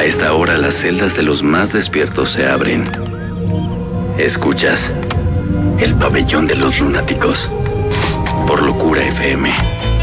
A esta hora las celdas de los más despiertos se abren. Escuchas El Pabellón de los Lunáticos por Locura FM